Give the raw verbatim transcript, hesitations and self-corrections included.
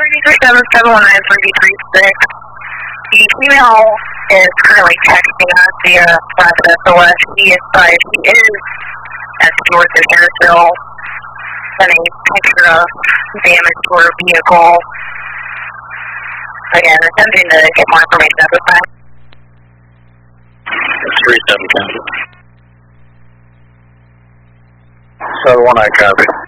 three seven seven one nine three three six. The female is currently texting us via Flash S O S. She is, sorry, she is at Stewart in Harrisville, sending a picture of damage to her vehicle. Again, attempting to get more information at this time. three seven, copy. seven one nine, copy.